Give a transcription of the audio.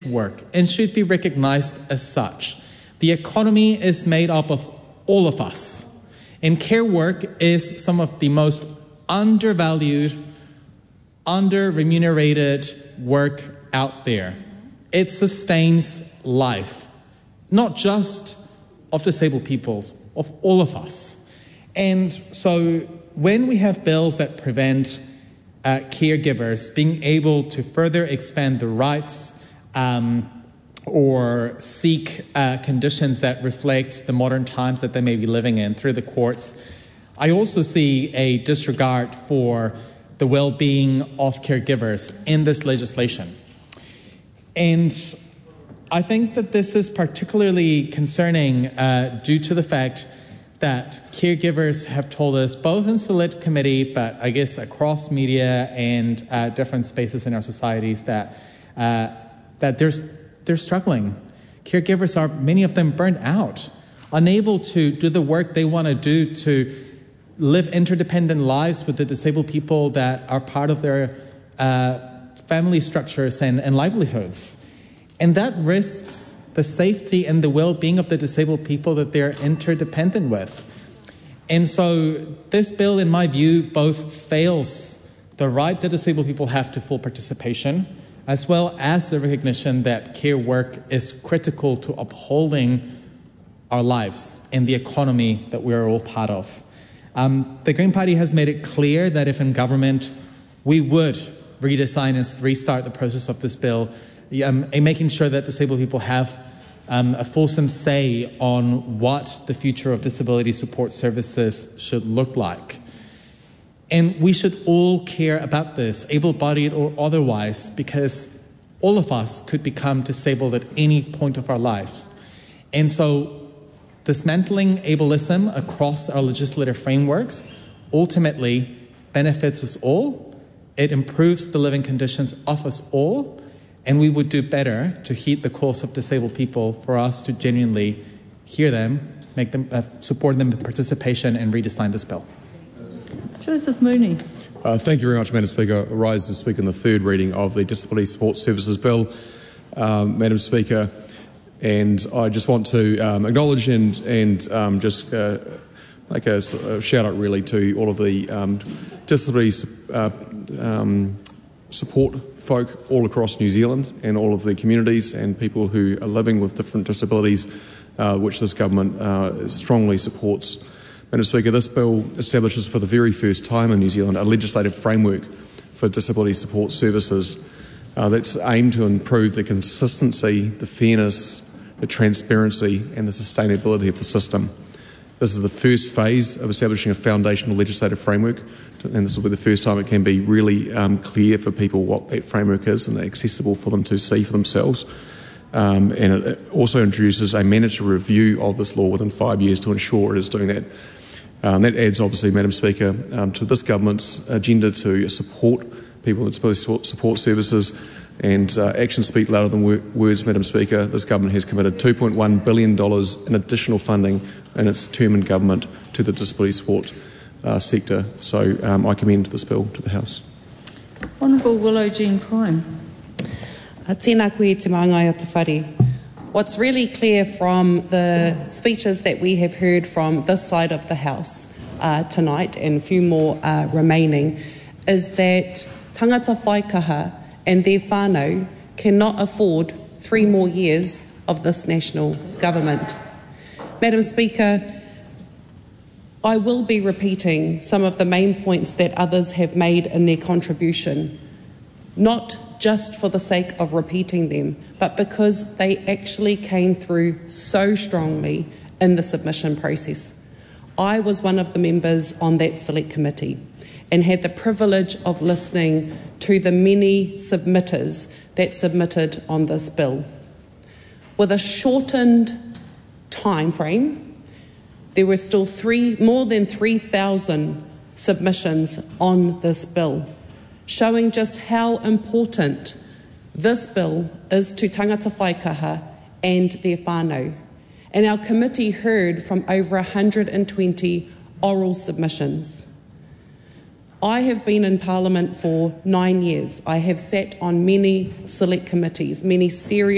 work and should be recognized as such. The economy is made up of all of us, and care work is some of the most undervalued, under-remunerated work out there. It sustains life, not just of disabled people, of all of us. And so when we have bills that prevent caregivers being able to further expand the rights or seek conditions that reflect the modern times that they may be living in through the courts, I also see a disregard for the well-being of caregivers in this legislation. And I think that this is particularly concerning due to the fact that caregivers have told us, both in Select Committee, but I guess across media and different spaces in our societies, that they're struggling. Caregivers are, many of them, burnt out, unable to do the work they want to do to live interdependent lives with the disabled people that are part of their family structures and livelihoods. And that risks the safety and the well-being of the disabled people that they're interdependent with. And so this bill, in my view, both fails the right that disabled people have to full participation, as well as the recognition that care work is critical to upholding our lives and the economy that we're all part of. The Green Party has made it clear that if in government, we would redesign and restart the process of this bill, and making sure that disabled people have a fulsome say on what the future of disability support services should look like. And we should all care about this, able-bodied or otherwise, because all of us could become disabled at any point of our lives. And so dismantling ableism across our legislative frameworks ultimately benefits us all. It improves the living conditions of us all. And we would do better to heed the calls of disabled people for us to genuinely hear them, make them support them with participation, and redesign this bill. Joseph Mooney. Thank you very much, Madam Speaker. I rise to speak on the third reading of the Disability Support Services Bill, Madam Speaker, and I just want to acknowledge and just make a shout out really to all of the disability support folk all across New Zealand and all of the communities and people who are living with different disabilities, which this government strongly supports. Madam Speaker, this bill establishes for the very first time in New Zealand a legislative framework for disability support services that's aimed to improve the consistency, the fairness, the transparency and the sustainability of the system. This is the first phase of establishing a foundational legislative framework, and this will be the first time it can be really clear for people what that framework is and accessible for them to see for themselves. And it also introduces a mandatory review of this law within 5 years to ensure it is doing that. That adds, obviously, Madam Speaker, to this government's agenda to support people with disability support services, and actions speak louder than words, Madam Speaker. This government has committed $2.1 billion in additional funding in its term in government to the disability support sector. So I commend this bill to the House. Honourable Willow Jean Prime. Tēnā koe te māngai o te whare. What's really clear from the speeches that we have heard from this side of the House tonight, and a few more remaining, is that tangata whaikaha and their whānau cannot afford 3 more years of this national government. Madam Speaker, I will be repeating some of the main points that others have made in their contribution, not just for the sake of repeating them, but because they actually came through so strongly in the submission process. I was one of the members on that select committee and had the privilege of listening to the many submitters that submitted on this bill. With a shortened time frame, there were still more than 3,000 submissions on this bill, showing just how important this bill is to tangata whaikaha and their whānau. And our committee heard from over 120 oral submissions. I have been in Parliament for 9 years. I have sat on many select committees, many serious